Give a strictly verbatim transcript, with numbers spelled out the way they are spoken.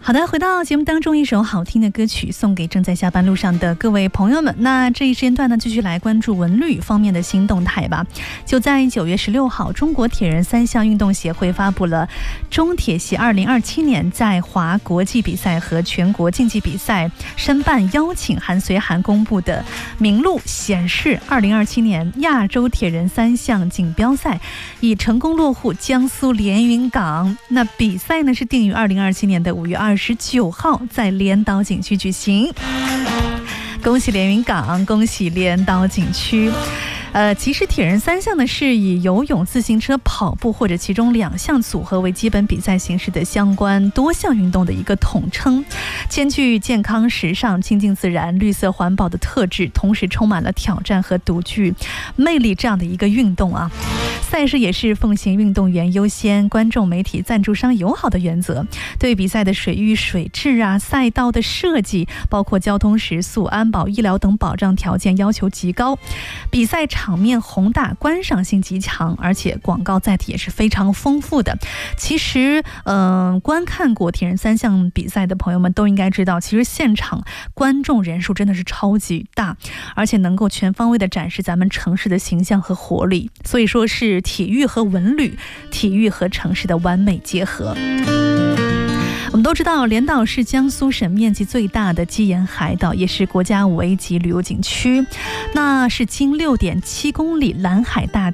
好的，回到节目当中，一首好听的歌曲送给正在下班路上的各位朋友们。那这一时间段呢，继续来关注文旅方面的新动态吧。就在九月十六号，中国铁人三项运动协会发布了中铁协二零二七年在华国际比赛和全国竞技比赛申办邀请函随函公布的名录，显示二零二七年亚洲铁人三项锦标赛已成功落户江苏连云港。那比赛呢是定于二零二七年的五月二十九号在连岛景区举行。恭喜连云港，恭喜连岛景区。呃，其实铁人三项呢是以游泳、自行车、跑步或者其中两项组合为基本比赛形式的相关多项运动的一个统称，兼具健康、时尚、亲近自然、绿色环保的特质，同时充满了挑战和独具魅力这样的一个运动啊。赛事也是奉行运动员优先、观众、媒体、赞助商友好的原则，对比赛的水域、水质啊、赛道的设计，包括交通食宿、安保、医疗等保障条件要求极高。比赛场面宏大，观赏性极强，而且广告载体也是非常丰富的。其实，嗯、呃，观看过铁人三项比赛的朋友们都应该知道，其实现场观众人数真的是超级大，而且能够全方位的展示咱们城市的形象和活力。所以说是体育和文旅、体育和城市的完美结合。我们都知道，连岛是江苏省面积最大的基沿海岛，也是国家五 A 级旅游景区。那是经六点七公里蓝海大